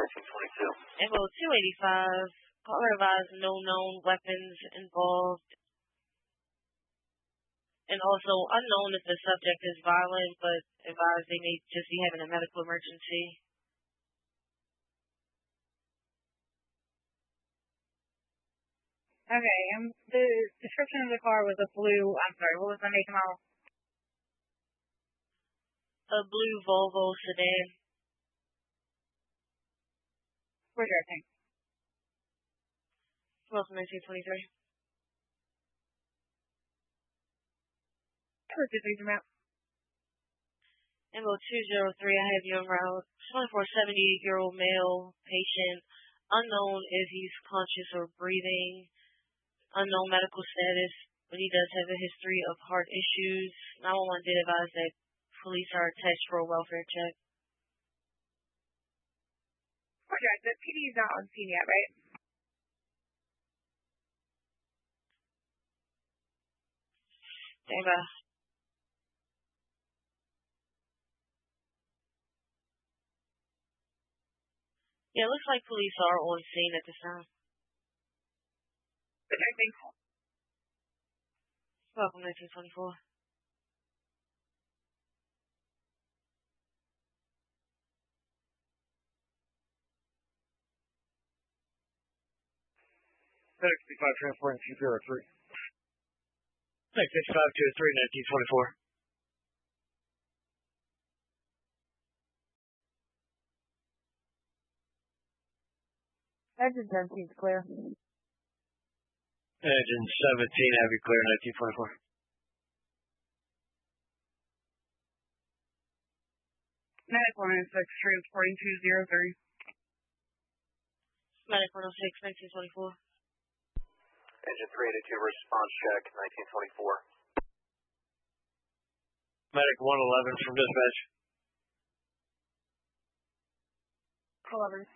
Info 285. Caller advised no known weapons involved. And also unknown if the subject is violent, but advised they may just be having a medical emergency. Okay, and the description of the car was a blue, what was the make and model? A blue Volvo sedan. Where's everything? 1923. Where's the reason map? Info 203, I have you en route. 2478-year-old male patient. Unknown if he's conscious or breathing. Unknown medical status, but he does have a history of heart issues. 911 did advise that police are attached for a welfare check. Okay, the PD is not on scene yet, right? Stand by. Yeah, it looks like police are on scene at this time. Okay, thanks. Welcome, 1924. FedEx 65 transporting C03. FedEx 6523, 1924. Engine 10 seems clear. Engine 17, have you clear, 1924. Medic 106, transporting 203. Medic 106, 1924. Engine 382, response check, 1924. Medic 111 from dispatch. 11.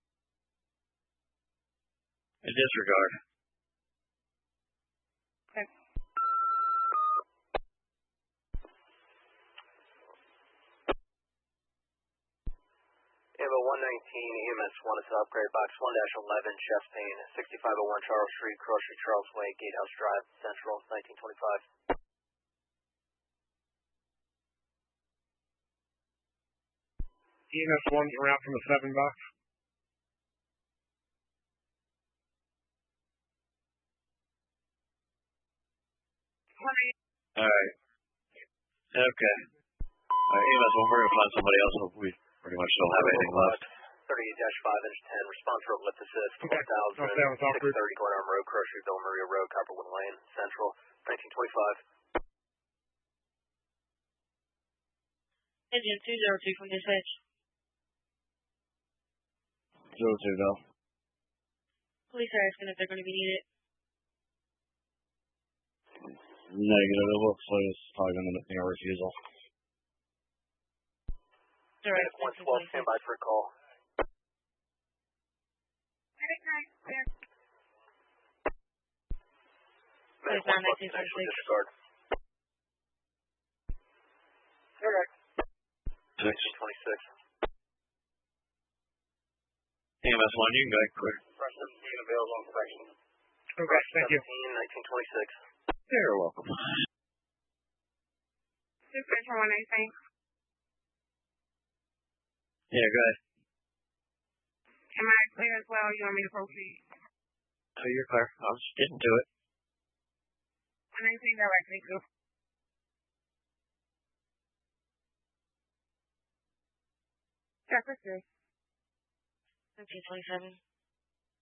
Disregard. Okay. Info 119, EMS 1 is upgrade box 1-11, Chef Payne, 6501 Charles Street, Cross Street, Charles Way, Gatehouse Drive, Central, 1925. EMS 1's around from the 7 box. Alright. Okay. EMS 1, we're going to find somebody else. We pretty much don't have anything left. 38-5 inch 10, response for lift assist, Okay. 4000, 630 Glen Arm Road, Cross Street, Villa Maria Road, Copperwood Lane, Central, 1925. Engine 202 from dispatch. 02, no. Police are asking if they're going to be needed. Negative. It looks like it's probably going to be a refusal. Direct. 112, stand by for a call. Medic 9, clear. Medic 112, connection with disregard. Direct. 1926. EMS 1, you can go ahead, clear. Preston, being available on correction. Okay, thank you. 1926. You're welcome. Dispatch for 193. Yeah, go ahead. Am I clear as well? You want me to proceed? Oh, you're clear. I was getting to it. 193 directly to. Jefferson. 1927.